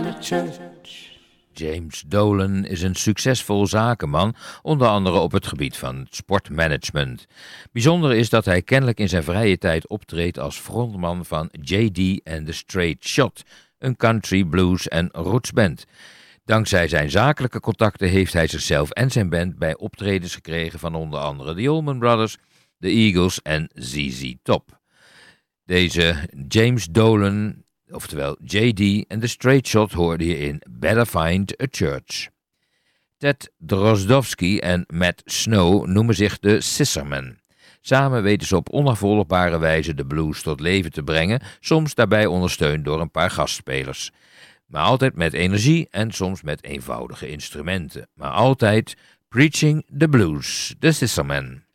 a church. James Dolan is een succesvol zakenman, onder andere op het gebied van sportmanagement. Bijzonder is dat hij kennelijk in zijn vrije tijd optreedt als frontman van J.D. and the Straight Shot, een country, blues en rootsband. Dankzij zijn zakelijke contacten heeft hij zichzelf en zijn band bij optredens gekregen van onder andere de Allman Brothers, de Eagles en ZZ Top. Deze James Dolan, oftewel J.D. en The Straight Shot, hoorde je in Better Find a Church. Ted Drozdowski en Matt Snow noemen zich de Scissormen. Samen weten ze op onafvolgbare wijze de blues tot leven te brengen, soms daarbij ondersteund door een paar gastspelers. Maar altijd met energie en soms met eenvoudige instrumenten. Maar altijd preaching the blues, de Scissormen.